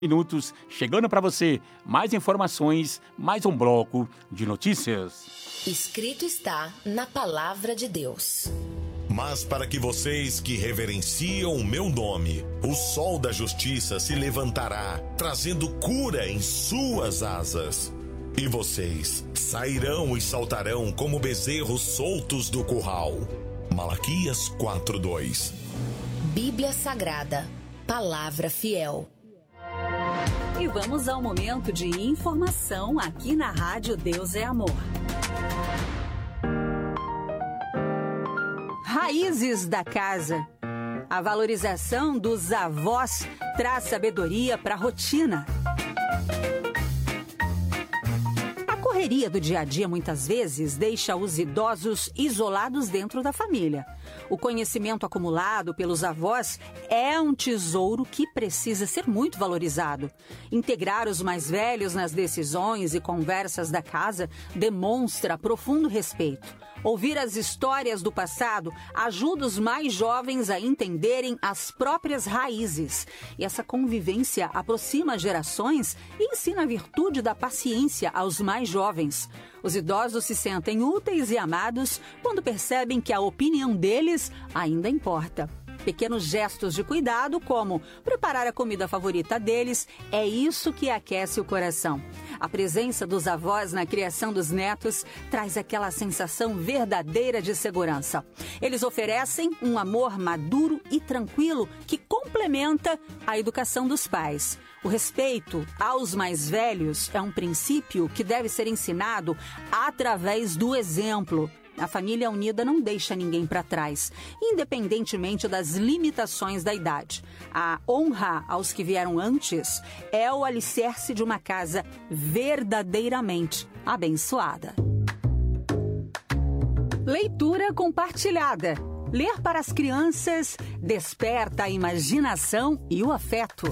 Minutos, chegando para você mais informações, mais um bloco de notícias. Escrito está na palavra de Deus. Mas para que vocês que reverenciam o meu nome, o sol da justiça se levantará, trazendo cura em suas asas. E vocês sairão e saltarão como bezerros soltos do curral. Malaquias 4:2. Bíblia Sagrada, palavra fiel. E vamos ao momento de informação aqui na Rádio Deus é Amor. Raízes da casa. A valorização dos avós traz sabedoria para a rotina. A correria do dia a dia muitas vezes deixa os idosos isolados dentro da família. O conhecimento acumulado pelos avós é um tesouro que precisa ser muito valorizado. Integrar os mais velhos nas decisões e conversas da casa demonstra profundo respeito. Ouvir as histórias do passado ajuda os mais jovens a entenderem as próprias raízes. E essa convivência aproxima gerações e ensina a virtude da paciência aos mais jovens. Os idosos se sentem úteis e amados quando percebem que a opinião deles ainda importa. Pequenos gestos de cuidado, como preparar a comida favorita deles, é isso que aquece o coração. A presença dos avós na criação dos netos traz aquela sensação verdadeira de segurança. Eles oferecem um amor maduro e tranquilo que complementa a educação dos pais. O respeito aos mais velhos é um princípio que deve ser ensinado através do exemplo. A família unida não deixa ninguém para trás, independentemente das limitações da idade. A honra aos que vieram antes é o alicerce de uma casa verdadeiramente abençoada. Leitura compartilhada. Ler para as crianças desperta a imaginação e o afeto.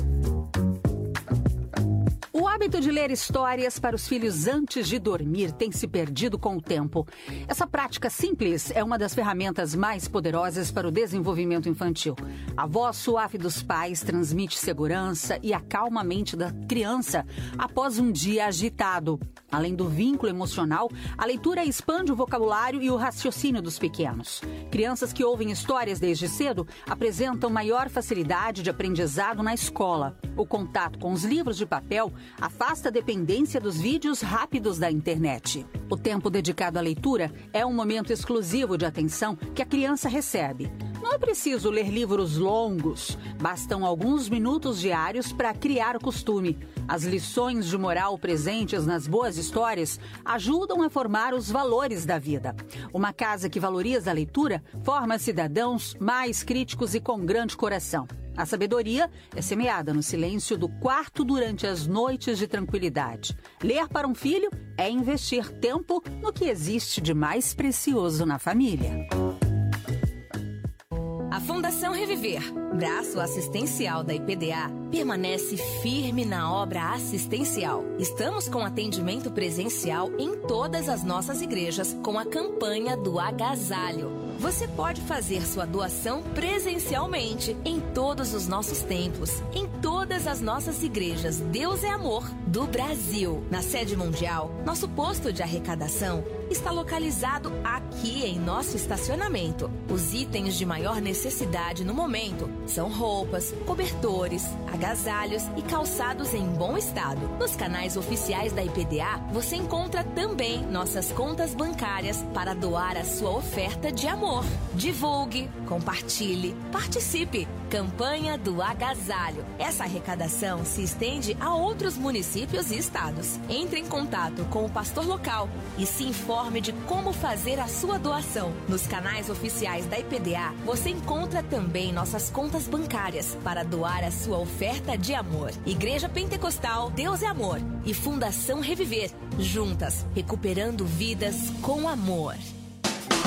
O hábito de ler histórias para os filhos antes de dormir tem se perdido com o tempo. Essa prática simples é uma das ferramentas mais poderosas para o desenvolvimento infantil. A voz suave dos pais transmite segurança e acalma a mente da criança após um dia agitado. Além do vínculo emocional, a leitura expande o vocabulário e o raciocínio dos pequenos. Crianças que ouvem histórias desde cedo apresentam maior facilidade de aprendizado na escola. O contato com os livros de papel afasta a dependência dos vídeos rápidos da internet. O tempo dedicado à leitura é um momento exclusivo de atenção que a criança recebe. Não é preciso ler livros longos, bastam alguns minutos diários para criar o costume. As lições de moral presentes nas boas histórias ajudam a formar os valores da vida. Uma casa que valoriza a leitura forma cidadãos mais críticos e com grande coração. A sabedoria é semeada no silêncio do quarto durante as noites de tranquilidade. Ler para um filho é investir tempo no que existe de mais precioso na família. A Fundação Reviver, braço assistencial da IPDA, permanece firme na obra assistencial. Estamos com atendimento presencial em todas as nossas igrejas com a campanha do agasalho. Você pode fazer sua doação presencialmente em todos os nossos templos, em todas as nossas igrejas Deus é Amor do Brasil. Na sede mundial, nosso posto de arrecadação está localizado aqui em nosso estacionamento. Os itens de maior necessidade no momento são roupas, cobertores, agasalhos e calçados em bom estado. Nos canais oficiais da IPDA, você encontra também nossas contas bancárias para doar a sua oferta de amor. Divulgue, compartilhe, participe. Campanha do Agasalho. Essa arrecadação se estende a outros municípios e estados. Entre em contato com o pastor local e se informe de como fazer a sua doação. Nos canais oficiais da IPDA, você encontra também nossas contas bancárias para doar a sua oferta de amor. Igreja Pentecostal Deus é Amor e Fundação Reviver. Juntas, recuperando vidas com amor.